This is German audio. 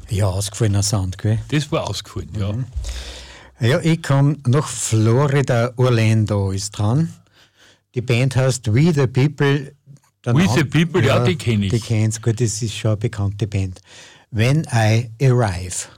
Ja, ausgefallener Sound, gell? Das war ausgefallen, ja. Ja, ich komme nach Florida, Orlando ist dran. Die Band heißt We the People. We the People, ja, die kenne ich. Die kennst gut, das ist schon eine bekannte Band. When I Arrive.